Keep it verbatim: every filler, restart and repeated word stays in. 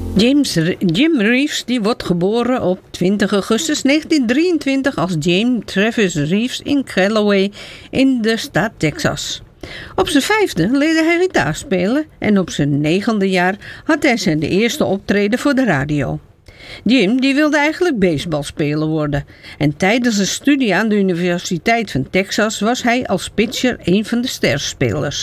James, Jim Reeves die wordt geboren op twintig augustus negentien drieëntwintig als James Travis Reeves in Callaway in de staat Texas. Op zijn vijfde leerde hij gitaar spelen en op zijn negende jaar had hij zijn eerste optreden voor de radio. Jim die wilde eigenlijk baseballspeler worden en tijdens een studie aan de Universiteit van Texas was hij als pitcher een van de sterspelers.